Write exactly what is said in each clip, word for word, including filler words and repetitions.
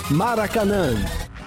Maracanã.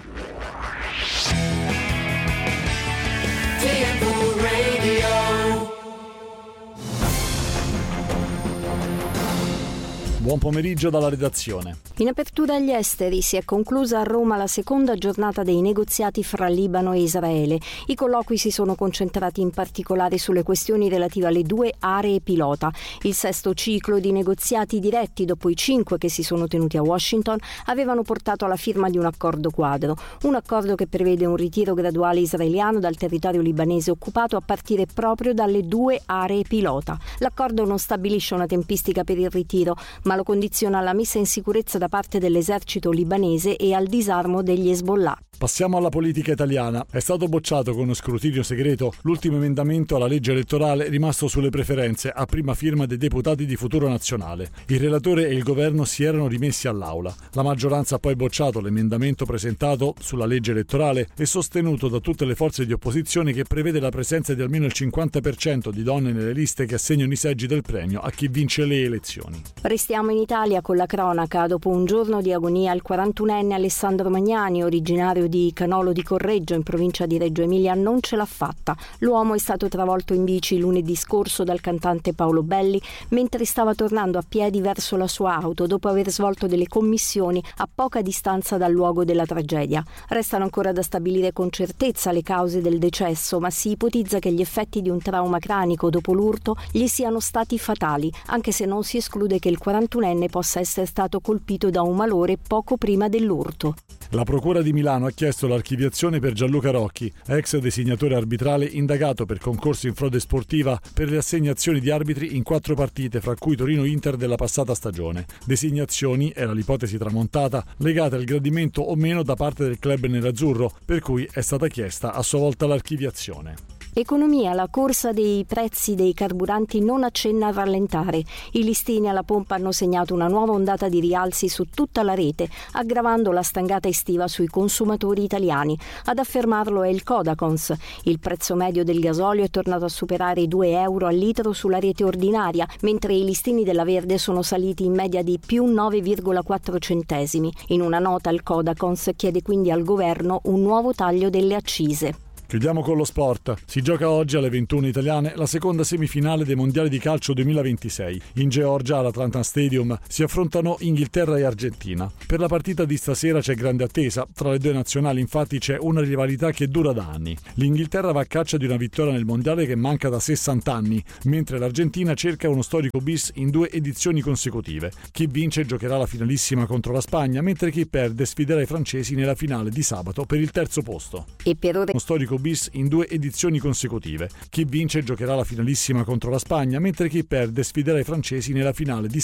Buon pomeriggio dalla redazione. In apertura agli esteri si è conclusa a Roma la seconda giornata dei negoziati fra Libano e Israele. I colloqui si sono concentrati in particolare sulle questioni relative alle due aree pilota. Il sesto ciclo di negoziati diretti, dopo i cinque che si sono tenuti a Washington, avevano portato alla firma di un accordo quadro. Un accordo che prevede un ritiro graduale israeliano dal territorio libanese occupato a partire proprio dalle due aree pilota. L'accordo non stabilisce una tempistica per il ritiro, ma lo condiziona alla messa in sicurezza da parte dell'esercito libanese e al disarmo degli Hezbollah. Passiamo alla politica italiana. È stato bocciato con uno scrutinio segreto l'ultimo emendamento alla legge elettorale rimasto sulle preferenze a prima firma dei deputati di Futuro Nazionale. Il relatore e il governo si erano rimessi all'aula. La maggioranza ha poi bocciato l'emendamento presentato sulla legge elettorale e sostenuto da tutte le forze di opposizione che prevede la presenza di almeno il cinquanta per cento di donne nelle liste che assegnano i seggi del premio a chi vince le elezioni. Restiamo in Italia con la cronaca. Dopo un giorno di agonia, il quarantunenne Alessandro Magnani, originario di Canolo di Correggio in provincia di Reggio Emilia, non ce l'ha fatta. L'uomo è stato travolto in bici lunedì scorso dal cantante Paolo Belli mentre stava tornando a piedi verso la sua auto dopo aver svolto delle commissioni a poca distanza dal luogo della tragedia. Restano ancora da stabilire con certezza le cause del decesso, ma si ipotizza che gli effetti di un trauma cranico dopo l'urto gli siano stati fatali, anche se non si esclude che il quarantunenne possa essere stato colpito da un malore poco prima dell'urto. La Procura di Milano ha chiesto l'archiviazione per Gianluca Rocchi, ex designatore arbitrale indagato per concorso in frode sportiva per le assegnazioni di arbitri in quattro partite, fra cui Torino-Inter della passata stagione. Designazioni, era l'ipotesi tramontata, legate al gradimento o meno da parte del club nerazzurro, per cui è stata chiesta a sua volta l'archiviazione. Economia, la corsa dei prezzi dei carburanti non accenna a rallentare. I listini alla pompa hanno segnato una nuova ondata di rialzi su tutta la rete, aggravando la stangata estiva sui consumatori italiani. Ad affermarlo è il Codacons. Il prezzo medio del gasolio è tornato a superare i due euro al litro sulla rete ordinaria, mentre i listini della Verde sono saliti in media di più nove virgola quattro centesimi. In una nota il Codacons chiede quindi al governo un nuovo taglio delle accise. Chiudiamo con lo sport. Si gioca oggi alle ventuno italiane la seconda semifinale dei mondiali di calcio duemilaventisei. In Georgia, all'Atlanta Stadium, si affrontano Inghilterra e Argentina. Per la partita di stasera c'è grande attesa. Tra le due nazionali infatti c'è una rivalità che dura da anni. L'Inghilterra va a caccia di una vittoria nel mondiale che manca da sessanta anni, mentre l'Argentina cerca uno storico bis in due edizioni consecutive. Chi vince giocherà la finalissima contro la Spagna, mentre chi perde sfiderà i francesi nella finale di sabato per il terzo posto. E per ora uno storico bis in due edizioni consecutive. Chi vince giocherà la finalissima contro la Spagna, mentre chi perde sfiderà i francesi nella finale di